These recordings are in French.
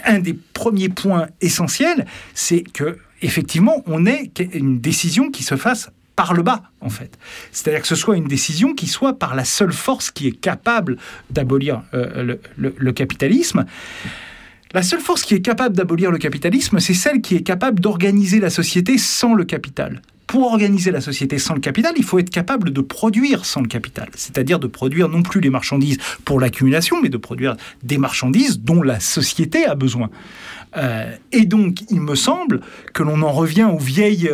un des premiers points essentiels, c'est que effectivement, on ait une décision qui se fasse par le bas, en fait. C'est-à-dire que ce soit une décision qui soit par la seule force qui est capable d'abolir le capitalisme. La seule force qui est capable d'abolir le capitalisme, c'est celle qui est capable d'organiser la société sans le capital. Pour organiser la société sans le capital, il faut être capable de produire sans le capital. C'est-à-dire de produire non plus les marchandises pour l'accumulation, mais de produire des marchandises dont la société a besoin. Et donc, il me semble que l'on en revient aux vieilles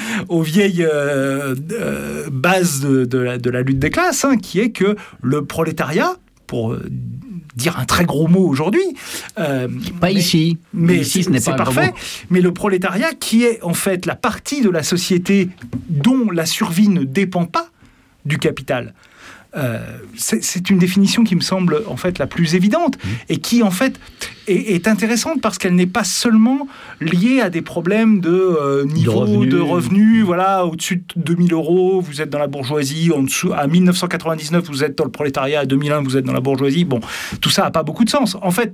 bases de la lutte des classes, qui est que le prolétariat, pour dire un très gros mot aujourd'hui... ici. Mais ici, ce n'est c'est pas parfait. Mais le prolétariat, qui est en fait la partie de la société dont la survie ne dépend pas du capital. C'est une définition qui me semble en fait la plus évidente et qui en fait est intéressante parce qu'elle n'est pas seulement liée à des problèmes de niveau de revenus. Voilà, au-dessus de 2000 €, vous êtes dans la bourgeoisie. En dessous, à 1999, vous êtes dans le prolétariat. À 2001, vous êtes dans la bourgeoisie. Bon, tout ça n'a pas beaucoup de sens. En fait,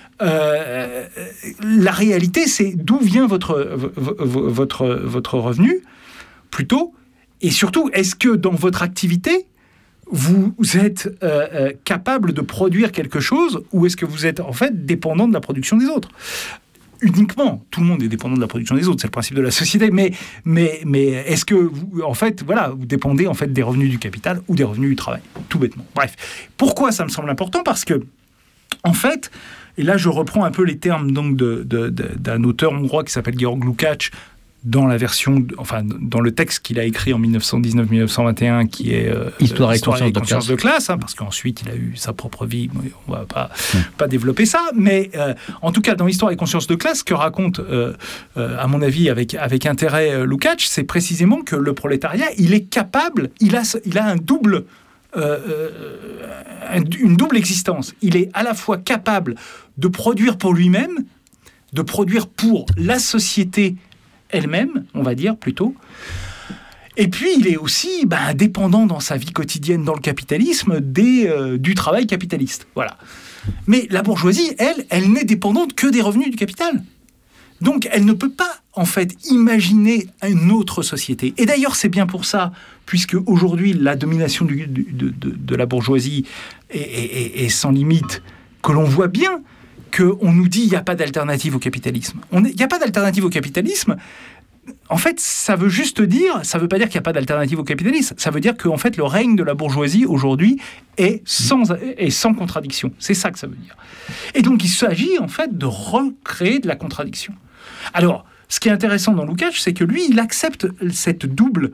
la réalité, c'est d'où vient votre revenu, plutôt, et surtout, est-ce que dans votre activité vous êtes capable de produire quelque chose ou est-ce que vous êtes en fait dépendant de la production des autres ? Uniquement, tout le monde est dépendant de la production des autres, c'est le principe de la société, mais est-ce que vous, en fait, voilà, vous dépendez en fait des revenus du capital ou des revenus du travail, tout bêtement. Bref, pourquoi ça me semble important ? Parce que, en fait, et là je reprends un peu les termes donc d'un auteur hongrois qui s'appelle Georg Lukács, dans la version, dans le texte qu'il a écrit en 1919-1921, qui est Histoire et conscience de classe, parce qu'ensuite il a eu sa propre vie, mais on ne va pas développer ça, mais en tout cas dans Histoire et conscience de classe, ce que raconte, à mon avis, avec intérêt Lukács, c'est précisément que le prolétariat, il est capable, il a un double... une double existence. Il est à la fois capable de produire pour lui-même, de produire pour la société elle-même, on va dire plutôt. Et puis, il est aussi dépendant dans sa vie quotidienne, dans le capitalisme, du travail capitaliste. Voilà. Mais la bourgeoisie, elle n'est dépendante que des revenus du capital. Donc, elle ne peut pas, en fait, imaginer une autre société. Et d'ailleurs, c'est bien pour ça, puisque aujourd'hui, la domination de la bourgeoisie est sans limite, que l'on voit bien qu'on nous dit qu'il n'y a pas d'alternative au capitalisme. Il n'y a pas d'alternative au capitalisme. En fait, ça veut juste dire, ça ne veut pas dire qu'il n'y a pas d'alternative au capitalisme. Ça veut dire que en fait, le règne de la bourgeoisie aujourd'hui est sans contradiction. C'est ça que ça veut dire. Et donc, il s'agit en fait de recréer de la contradiction. Alors, ce qui est intéressant dans Lukács, c'est que lui, il accepte cette double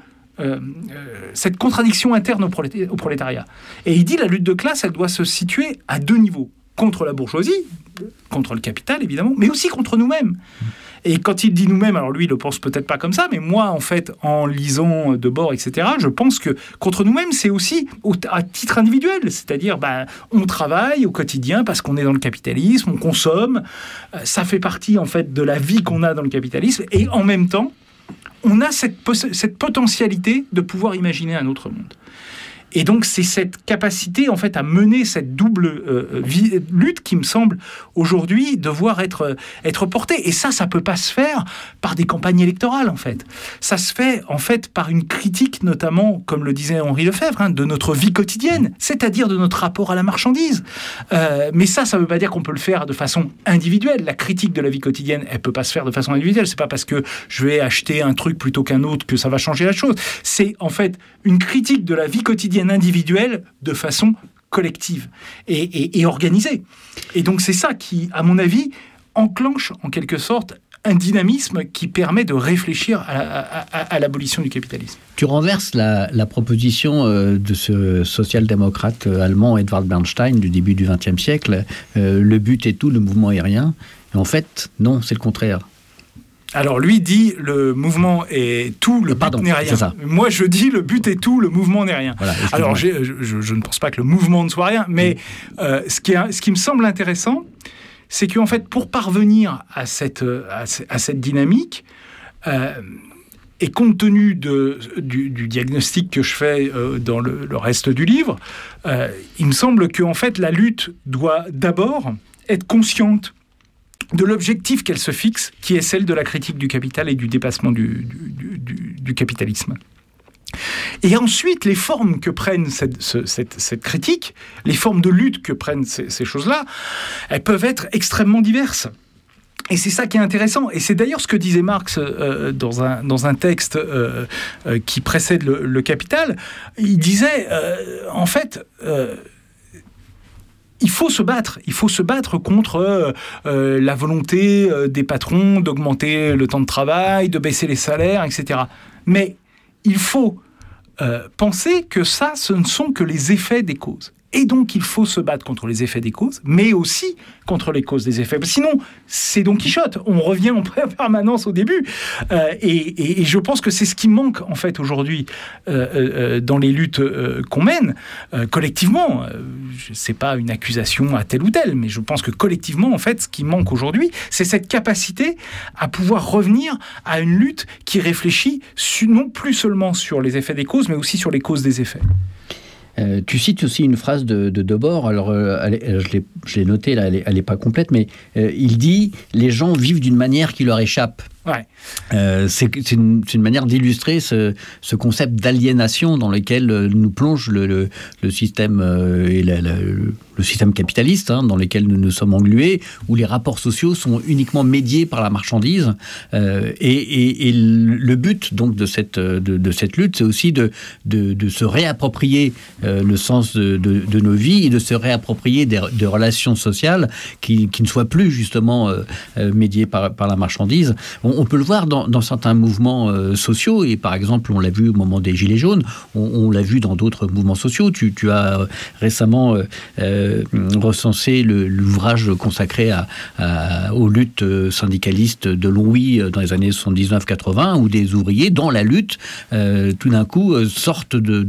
cette contradiction interne au prolétariat. Et il dit la lutte de classe, elle doit se situer à deux niveaux. Contre la bourgeoisie, contre le capital évidemment, mais aussi contre nous-mêmes. Et quand il dit nous-mêmes, alors lui il le pense peut-être pas comme ça, mais moi en fait en lisant Debord, etc., je pense que contre nous-mêmes c'est aussi à titre individuel, c'est-à-dire on travaille au quotidien parce qu'on est dans le capitalisme, on consomme, ça fait partie en fait de la vie qu'on a dans le capitalisme, et en même temps on a cette potentialité de pouvoir imaginer un autre monde. Et donc, c'est cette capacité, en fait, à mener cette double lutte qui me semble, aujourd'hui, devoir être portée. Et ça peut pas se faire par des campagnes électorales, en fait. Ça se fait, en fait, par une critique, notamment, comme le disait Henri Lefebvre, de notre vie quotidienne, c'est-à-dire de notre rapport à la marchandise. Mais ça veut pas dire qu'on peut le faire de façon individuelle. La critique de la vie quotidienne, elle peut pas se faire de façon individuelle. C'est pas parce que je vais acheter un truc plutôt qu'un autre que ça va changer la chose. C'est, en fait, une critique de la vie quotidienne individuelle de façon collective et organisée. Et donc c'est ça qui, à mon avis, enclenche en quelque sorte un dynamisme qui permet de réfléchir à l'abolition du capitalisme. Tu renverses la proposition de ce social-démocrate allemand Edvard Bernstein du début du XXe siècle, le but est tout, le mouvement est rien. Et en fait, non, c'est le contraire. Alors lui dit le mouvement est tout, le but n'est rien. Moi je dis le but est tout, le mouvement n'est rien. Voilà, alors je ne pense pas que le mouvement ne soit rien, mais ce qui me semble intéressant, c'est qu'en fait pour parvenir à cette dynamique, et compte tenu du diagnostic que je fais dans le reste du livre, il me semble qu'en fait la lutte doit d'abord être consciente de l'objectif qu'elle se fixe, qui est celle de la critique du capital et du dépassement du capitalisme. Et ensuite, les formes que prennent cette critique, les formes de lutte que prennent ces choses-là, elles peuvent être extrêmement diverses. Et c'est ça qui est intéressant. Et c'est d'ailleurs ce que disait Marx dans un texte qui précède le Capital. Il disait, en fait... il faut se battre contre la volonté des patrons d'augmenter le temps de travail, de baisser les salaires, etc. Mais il faut penser que ça, ce ne sont que les effets des causes. Et donc, il faut se battre contre les effets des causes, mais aussi contre les causes des effets. Sinon, c'est Don Quichotte. On revient en permanence au début. Et je pense que c'est ce qui manque, en fait, aujourd'hui, dans les luttes qu'on mène, collectivement. C'est pas une accusation à tel ou tel, mais je pense que collectivement, en fait, ce qui manque aujourd'hui, c'est cette capacité à pouvoir revenir à une lutte qui réfléchit non plus seulement sur les effets des causes, mais aussi sur les causes des effets. Tu cites aussi une phrase de Debord, alors je l'ai notée, là, elle n'est pas complète, mais il dit « Les gens vivent d'une manière qui leur échappe ». Ouais. C'est une manière d'illustrer ce concept d'aliénation dans lequel nous plonge le système et le système capitaliste, dans lequel nous nous sommes englués, où les rapports sociaux sont uniquement médiés par la marchandise. Et le but donc de cette lutte, c'est aussi de se réapproprier le sens de nos vies et de se réapproprier des relations sociales qui ne soient plus justement médiées par la marchandise. On peut le voir dans certains mouvements sociaux, et par exemple, on l'a vu au moment des Gilets jaunes, on l'a vu dans d'autres mouvements sociaux. Tu as récemment recensé l'ouvrage consacré aux luttes syndicalistes de Longwy dans les années 79-80, où des ouvriers, dans la lutte, tout d'un coup, sortent de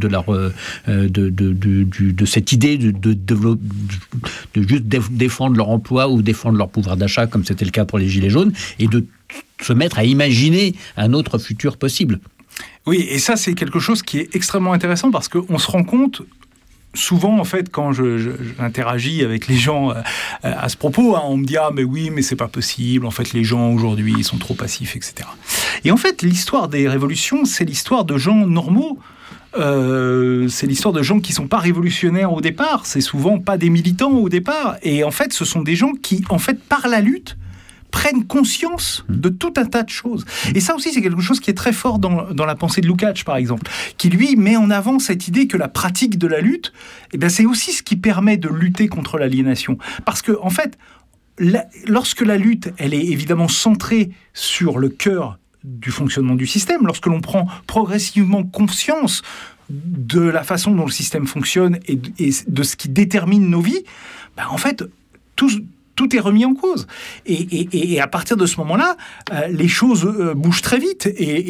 cette idée de juste défendre leur emploi ou défendre leur pouvoir d'achat, comme c'était le cas pour les Gilets jaunes, et de se mettre à imaginer un autre futur possible. Oui, et ça, c'est quelque chose qui est extrêmement intéressant parce qu'on se rend compte, souvent, en fait, quand j'interagis avec les gens à ce propos, on me dit « Ah, mais oui, mais c'est pas possible. En fait, les gens, aujourd'hui, ils sont trop passifs, etc. » Et en fait, l'histoire des révolutions, c'est l'histoire de gens normaux. C'est l'histoire de gens qui sont pas révolutionnaires au départ. C'est souvent pas des militants au départ. Et en fait, ce sont des gens qui, en fait, par la lutte, prennent conscience de tout un tas de choses. Et ça aussi, c'est quelque chose qui est très fort dans la pensée de Lukács, par exemple, qui, lui, met en avant cette idée que la pratique de la lutte, c'est aussi ce qui permet de lutter contre l'aliénation. Parce que, en fait, lorsque la lutte, elle est évidemment centrée sur le cœur du fonctionnement du système, lorsque l'on prend progressivement conscience de la façon dont le système fonctionne et de ce qui détermine nos vies, en fait, tout est remis en cause. Et à partir de ce moment-là, les choses bougent très vite.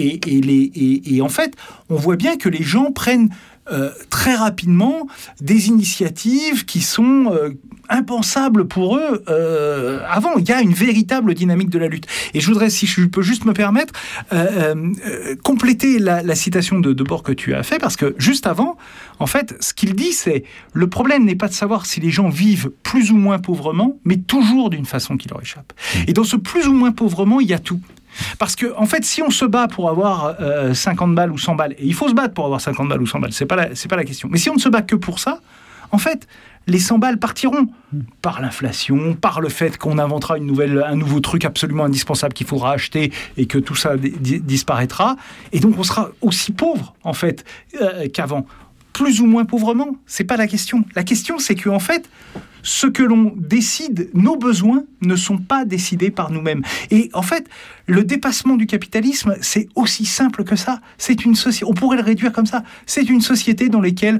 Et en fait, on voit bien que les gens prennent très rapidement des initiatives qui sont impensables pour eux avant. Il y a une véritable dynamique de la lutte. Et je voudrais, si je peux juste me permettre, compléter la citation de Debord que tu as fait, parce que juste avant, en fait, ce qu'il dit, c'est le problème n'est pas de savoir si les gens vivent plus ou moins pauvrement, mais toujours d'une façon qui leur échappe. Et dans ce plus ou moins pauvrement, il y a tout. Parce que, en fait, si on se bat pour avoir 50 balles ou 100 balles, et il faut se battre pour avoir 50 balles ou 100 balles, c'est pas la question. Mais si on ne se bat que pour ça, en fait, les 100 balles partiront par l'inflation, par le fait qu'on inventera un nouveau truc absolument indispensable qu'il faudra acheter et que tout ça disparaîtra. Et donc, on sera aussi pauvre, en fait, qu'avant. Plus ou moins pauvrement, c'est pas la question. La question, c'est que, en fait, ce que l'on décide, nos besoins ne sont pas décidés par nous-mêmes. Et en fait, le dépassement du capitalisme, c'est aussi simple que ça. C'est une société, on pourrait le réduire comme ça. C'est une société dans laquelle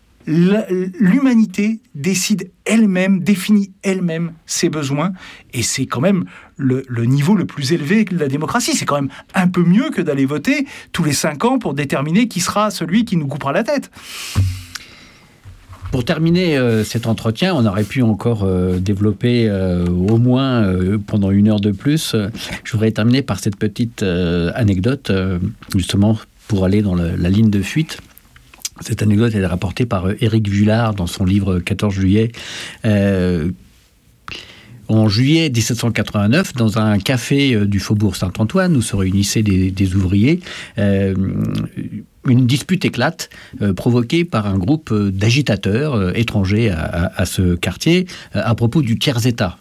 l'humanité décide elle-même, définit elle-même ses besoins. Et c'est quand même le niveau le plus élevé de la démocratie. C'est quand même un peu mieux que d'aller voter tous les 5 ans pour déterminer qui sera celui qui nous coupera la tête. Pour terminer cet entretien, on aurait pu encore développer au moins pendant 1 heure de plus. Je voudrais terminer par cette petite anecdote, justement pour aller dans la ligne de fuite. Cette anecdote est rapportée par Éric Vuillard dans son livre 14 juillet, En juillet 1789, dans un café du faubourg Saint-Antoine, où se réunissaient des ouvriers, une dispute éclate, provoquée par un groupe d'agitateurs étrangers à ce quartier, à propos du tiers-État.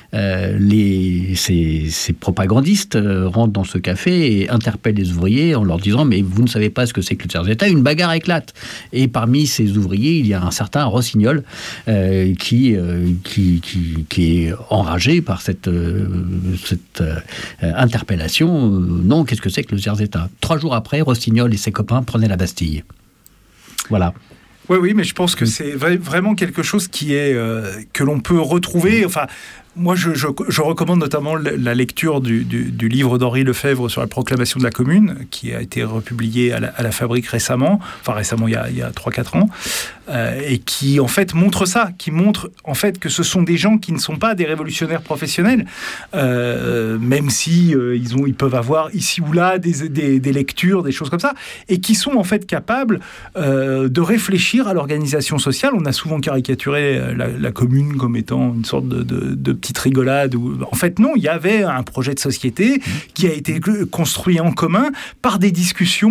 Ces propagandistes rentrent dans ce café et interpellent les ouvriers en leur disant « Mais vous ne savez pas ce que c'est que le tiers-État ?» Une bagarre éclate. Et parmi ces ouvriers, il y a un certain Rossignol qui est enragé par cette interpellation. Non, qu'est-ce que c'est que le tiers-État ? 3 jours après, Rossignol et ses copains prenaient la Bastille. Voilà. Oui, mais je pense que c'est vraiment quelque chose qui est que l'on peut retrouver. Enfin, moi, je recommande notamment la lecture du livre d'Henri Lefebvre sur la proclamation de la Commune, qui a été republié à la Fabrique récemment, il y a 3-4 ans, et qui en fait montre ça, qui montre en fait que ce sont des gens qui ne sont pas des révolutionnaires professionnels, même si ils peuvent avoir ici ou là des lectures, des choses comme ça, et qui sont en fait capables de réfléchir à l'organisation sociale. On a souvent caricaturé la Commune comme étant une sorte de petite rigolade. En fait, non, il y avait un projet de société qui a été construit en commun par des discussions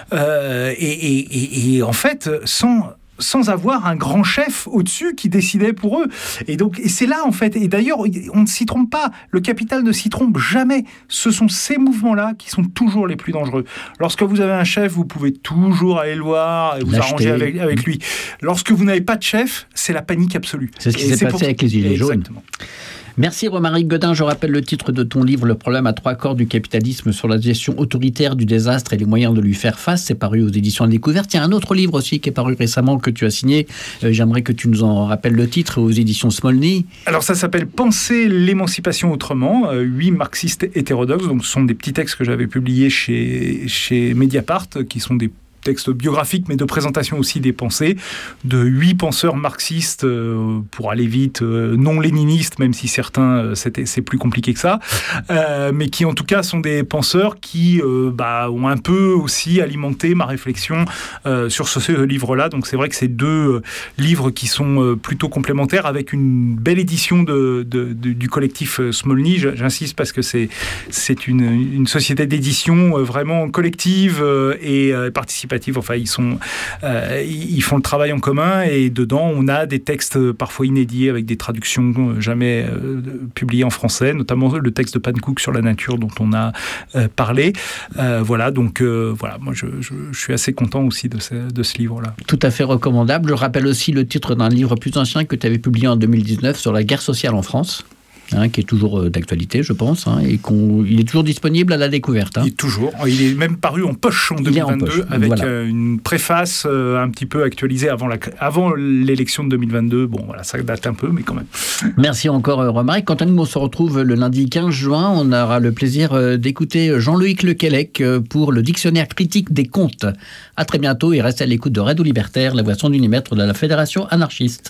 et en fait, sans avoir un grand chef au-dessus qui décidait pour eux. Et c'est là, en fait, et d'ailleurs, on ne s'y trompe pas, le capital ne s'y trompe jamais. Ce sont ces mouvements-là qui sont toujours les plus dangereux. Lorsque vous avez un chef, vous pouvez toujours aller le voir et vous arranger avec lui. Lorsque vous n'avez pas de chef, c'est la panique absolue. C'est ce qui s'est passé avec les Gilets jaunes. Exactement. Merci Romaric Godin. Je rappelle le titre de ton livre, Le problème à 3 corps du capitalisme, sur la gestion autoritaire du désastre et les moyens de lui faire face. C'est paru aux éditions Découverte. Il y a un autre livre aussi qui est paru récemment que tu as signé. J'aimerais que tu nous en rappelles le titre, aux éditions Smolny. Alors ça s'appelle Penser l'émancipation autrement, 8 marxistes hétérodoxes. Donc ce sont des petits textes que j'avais publiés chez Mediapart, qui sont des textes biographiques, mais de présentation aussi des pensées, de 8 penseurs marxistes, pour aller vite, non léninistes, même si certains, c'est plus compliqué que ça, mais qui en tout cas sont des penseurs qui ont un peu aussi alimenté ma réflexion sur ce livre-là. Donc c'est vrai que c'est 2 livres qui sont plutôt complémentaires, avec une belle édition du collectif Smolny. J'insiste parce que c'est une société d'édition vraiment collective et participative. Enfin, ils font le travail en commun, et dedans, on a des textes parfois inédits avec des traductions jamais publiées en français, notamment le texte de Pankouk sur la nature dont on a parlé. Voilà, moi je suis assez content aussi de ce livre-là. Tout à fait recommandable. Je rappelle aussi le titre d'un livre plus ancien que tu avais publié en 2019 sur la guerre sociale en France. Qui est toujours d'actualité, je pense, et il est toujours disponible à la Découverte. Il est même paru en poche en 2022, avec une préface un petit peu actualisée avant l'élection de 2022. Bon, voilà, ça date un peu, mais quand même. Merci encore, Romaric. Quant à nous, on se retrouve le lundi 15 juin. On aura le plaisir d'écouter Jean-Loïc Lequellec pour le dictionnaire critique des contes. À très bientôt, et restez à l'écoute de Radio Libertaire, la voix sans unimètre de la Fédération anarchiste.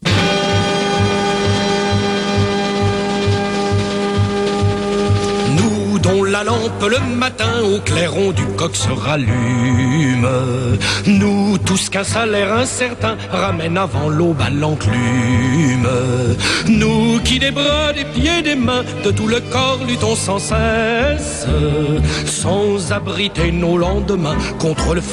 Dont la lampe le matin au clairon du coq se rallume. Nous tous qu'un salaire incertain ramène avant l'aube à l'enclume. Nous qui des bras, des pieds, des mains, de tout le corps luttons sans cesse, sans abriter nos lendemains contre le